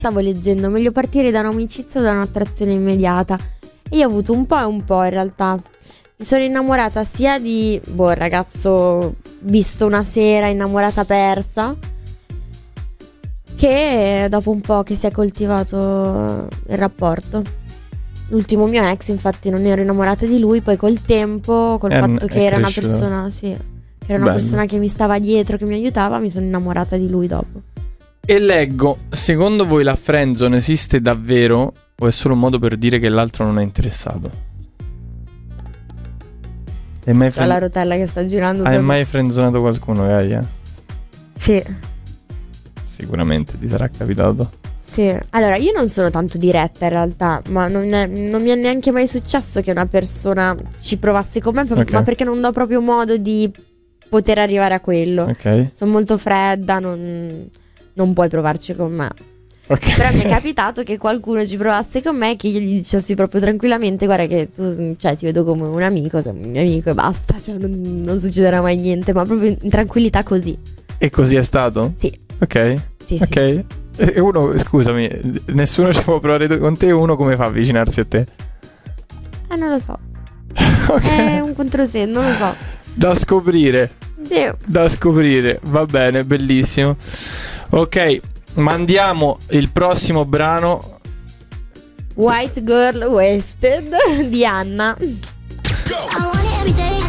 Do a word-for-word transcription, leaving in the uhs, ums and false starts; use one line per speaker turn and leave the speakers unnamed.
stavo leggendo, meglio partire da un'amicizia o da un'attrazione immediata. E io ho avuto un po' e un po' in realtà. Mi sono innamorata sia di, boh, il ragazzo visto una sera, innamorata persa, che dopo un po' che si è coltivato il rapporto. L'ultimo mio ex, infatti, non ero innamorata di lui, poi col tempo, col
è,
fatto che era
cresciuto.
una persona, sì, che era una
Bello.
persona che mi stava dietro, che mi aiutava, mi sono innamorata di lui dopo.
E leggo, secondo voi la friendzone esiste davvero o è solo un modo per dire che l'altro non è interessato? Hai mai,
C'ho
friend...
la rotella che sta girando.
Hai
sotto.
mai friendzonato qualcuno, Gaia?
Sì,
Sicuramente ti sarà capitato.
sì. Allora, io non sono tanto diretta in realtà, ma non, è- non mi è neanche mai successo che una persona ci provasse con me, per-
Ok.
ma perché non do proprio modo di poter arrivare a quello.
Ok.
Sono molto fredda, non, non puoi provarci con me.
Ok.
Però mi è capitato che qualcuno ci provasse con me, che io gli dicessi proprio tranquillamente: guarda che tu, cioè, ti vedo come un amico, sei un mio amico e basta, cioè non, non succederà mai niente, ma proprio in tranquillità così.
E così è stato?
Sì,
Ok.
sì, sì.
Ok. E uno, scusami, nessuno ci può provare con te, uno come fa a avvicinarsi a te?
Eh, non lo so.
Ok.
È un controsenso, non lo so.
Da scoprire.
Sì.
Da scoprire. Va bene, bellissimo. Ok, mandiamo il prossimo brano.
White Girl Wasted di Anna.
I want it every day.